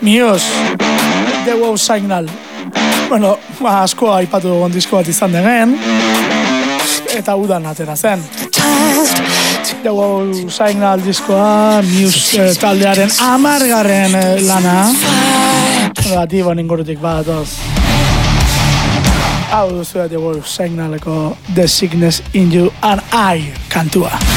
Muse, The Wow Signal. Bueno, asko aipatu dugun disko bat izan degen, eta udan atera zen. The Wow Signal diskoa, Muse taldearen 10. lana. Negatibo ningurutik bat, hau duzu The Wow Signaleko The Sickness in You and I kantua.